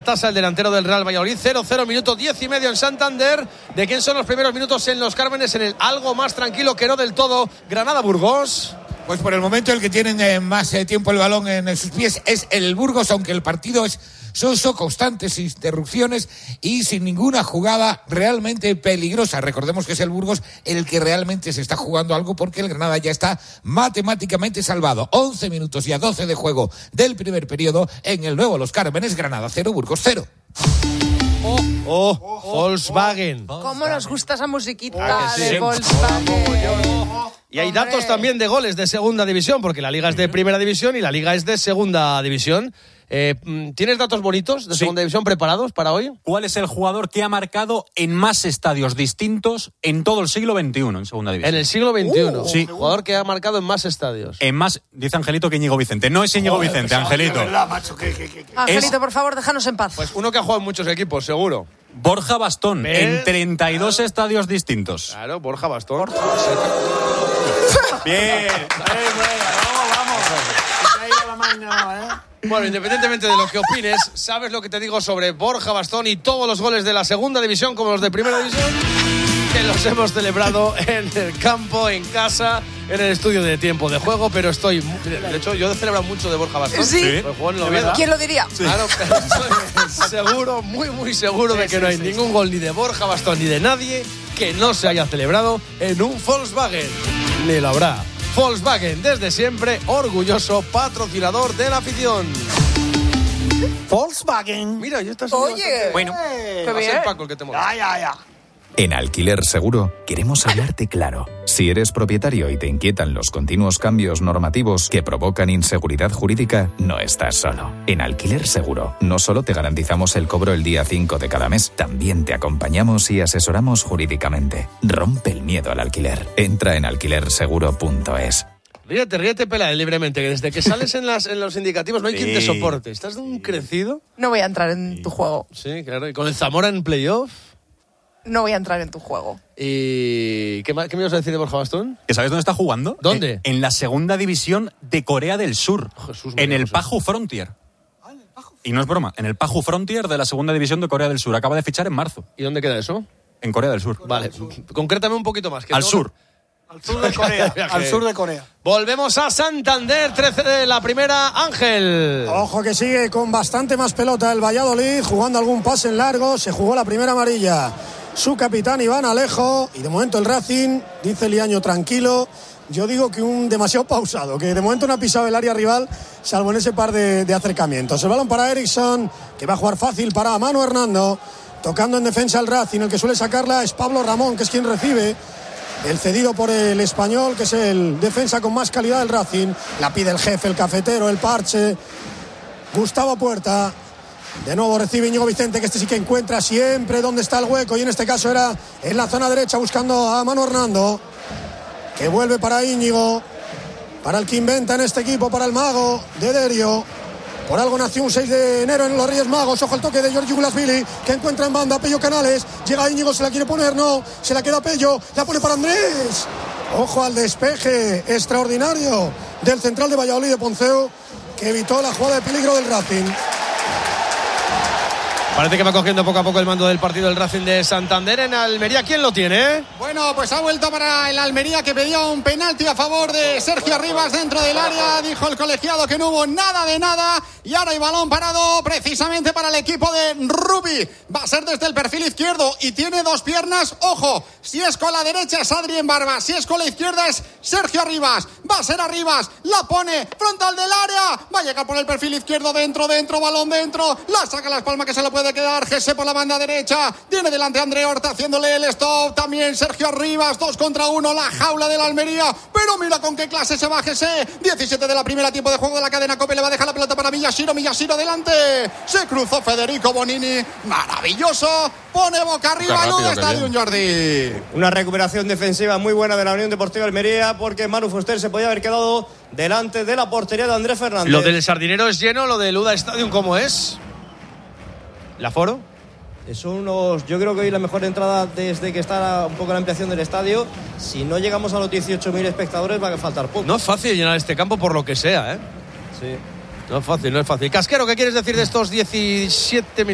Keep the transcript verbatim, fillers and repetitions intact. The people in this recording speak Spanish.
Tasa el delantero del Real Valladolid. Cero cero, minuto diez y medio en Santander. ¿De quién son los primeros minutos en Los Cármenes? En el algo más tranquilo que no del todo Granada-Burgos. Pues por el momento el que tienen eh, más eh, tiempo el balón en sus pies es el Burgos, aunque el partido es soso, constantes interrupciones y sin ninguna jugada realmente peligrosa. Recordemos que es el Burgos el que realmente se está jugando algo, porque el Granada ya está matemáticamente salvado. once minutos y a doce de juego del primer periodo en el nuevo Los Cármenes. Granada cero, Burgos cero. Oh, oh, oh, Volkswagen. ¿Cómo nos gusta esa musiquita ah, sí, de sí. Volkswagen? Y hay datos también de goles de segunda división, porque la Liga es de primera división y la Liga es de segunda división. Eh, ¿Tienes datos bonitos de sí. segunda división preparados para hoy? ¿Cuál es el jugador que ha marcado en más estadios distintos en todo el siglo veintiuno en segunda división? En el siglo veintiuno. Uh, sí. Jugador que ha marcado en más estadios. En más, dice Angelito que Íñigo Vicente. No es Íñigo oh, Vicente, Angelito. Verdad, macho, que, que, que. Angelito, es... por favor, déjanos en paz. Pues uno que ha jugado en muchos equipos, seguro. Borja Bastón, ¿Ves? en treinta y dos claro. estadios distintos. Claro, Borja Bastón. Borja. Bien. Bueno, independientemente de lo que opines, ¿sabes lo que te digo sobre Borja Bastón y todos los goles de la segunda división como los de primera división? Que los hemos celebrado en el campo, en casa, en el estudio de tiempo de juego, pero estoy... De hecho, yo he celebrado mucho de Borja Bastón. Sí. Pues jugó en el Oviedo. ¿Quién lo diría? Sí. Claro, pero estoy seguro, muy, muy seguro sí, de que sí, no hay sí, ningún sí. gol ni de Borja Bastón ni de nadie que no se haya celebrado en un Volkswagen. Ni lo habrá. Volkswagen, desde siempre, orgulloso patrocinador de la afición. Volkswagen. Mira, ya estás... Oye, bueno. Qué Va a bien. ser Paco el que te mola. Ya, ya, ya. En Alquiler Seguro queremos hablarte claro. Si eres propietario y te inquietan los continuos cambios normativos que provocan inseguridad jurídica, no estás solo. En Alquiler Seguro no solo te garantizamos el cobro el día cinco de cada mes, también te acompañamos y asesoramos jurídicamente. Rompe el miedo al alquiler. Entra en alquiler seguro punto es. Ríete, ríete, pela libremente, que desde que sales en, las, en los indicativos no hay sí. quien te soporte. ¿Estás de un crecido? No voy a entrar en sí. tu juego. Sí, claro. ¿Y con el Zamora en playoff? No voy a entrar en tu juego. ¿Y qué, qué me ibas a decir de Borja Bastón? ¿Que sabes dónde está jugando? ¿Dónde? En, en la segunda división de Corea del Sur. Jesús, en el José. Paju Frontier. Ah, en el Paju. Y no es broma, en el Paju Frontier de la segunda división de Corea del Sur. Acaba de fichar en marzo. ¿Y dónde queda eso? En Corea del Sur. Vale, concrétame un poquito más. Que Al todo... sur. Al sur de Corea. Al sur de Corea. Volvemos a Santander, trece de la primera, Ángel. Ojo que sigue con bastante más pelota el Valladolid, jugando algún pase en largo. Se jugó la primera amarilla su capitán Iván Alejo, y de momento el Racing, dice Liaño, tranquilo. Yo digo que un demasiado pausado, que de momento no ha pisado el área rival, salvo en ese par de, de acercamientos. El balón para Eriksson, que va a jugar fácil para Manu Hernando, tocando en defensa el Racing. El que suele sacarla es Pablo Ramón, que es quien recibe. El cedido por el Español, que es el defensa con más calidad del Racing. La pide el jefe, el cafetero, el parche. Gustavo Puerta. De nuevo recibe Íñigo Vicente, que este sí que encuentra siempre dónde está el hueco, y en este caso era en la zona derecha buscando a Manu Hernando, que vuelve para Íñigo, para el que inventa en este equipo, para el mago de Derio. Por algo nació un seis de enero en los Reyes Magos. Ojo el toque de Giorgi Gulasvili, que encuentra en banda a Pello Canales. Llega Íñigo, se la quiere poner, no, se la queda Pello, la pone para Andrés. Ojo al despeje extraordinario del central de Valladolid, de Ponceo, que evitó la jugada de peligro del Racing. Parece que va cogiendo poco a poco el mando del partido del Racing de Santander. En Almería, ¿quién lo tiene? Bueno, pues ha vuelto para el Almería, que pedía un penalti a favor de Sergio Rivas dentro del área. Dijo el colegiado que no hubo nada de nada. Y ahora hay balón parado precisamente para el equipo de Rubi. Va a ser desde el perfil izquierdo y tiene dos piernas. Ojo, si es con la derecha es Adrián Barba, si es con la izquierda es Sergio Rivas. Va a ser a Rivas, la pone frontal del área. Va a llegar por el perfil izquierdo, dentro, dentro, balón dentro. La saca Las Palmas, que se lo puede de quedar Gese por la banda derecha. Tiene delante a André Horta haciéndole el stop. También Sergio Rivas, dos contra uno. La jaula de la Almería. Pero mira con qué clase se va Gese. diecisiete de la primera, tiempo de juego de la cadena Cope. Le va a dejar la pelota para Miyashiro. Miyashiro delante. Se cruzó Federico Bonini. Maravilloso. Pone boca arriba. No Estadio Jordi. Una recuperación defensiva muy buena de la Unión Deportiva Almería, porque Manu Fuster se podía haber quedado delante de la portería de Andrés Fernández. Lo del Sardinero es lleno, lo del Uda Stadium, ¿cómo es? ¿El aforo? Son unos, yo creo que hoy la mejor entrada desde que está un poco la ampliación del estadio. Si no llegamos a los dieciocho mil espectadores va a faltar poco. No es fácil llenar este campo por lo que sea, ¿eh? Sí. No es fácil, no es fácil. Casquero, ¿qué quieres decir de estos diecisiete minutos?